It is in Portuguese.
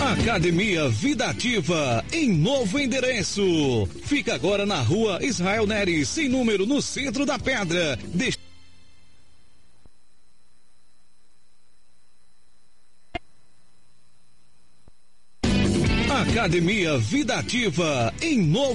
Academia Vida Ativa, em novo endereço. Fica agora na rua Israel Neres, sem número, no centro da Pedra. Academia Vida Ativa, em novo